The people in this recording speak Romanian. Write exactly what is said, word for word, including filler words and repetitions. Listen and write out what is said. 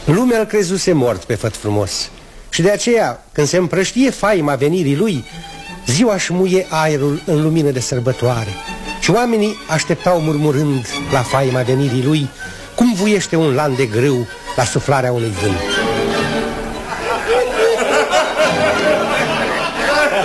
Lumea îl crezuse mort pe făt frumos și de aceea, când se împrăștie faima venirii lui, ziua își muie aerul în lumină de sărbătoare și oamenii așteptau murmurând la faima venirii lui cum vuiește un lan de grâu la suflarea unui vânt.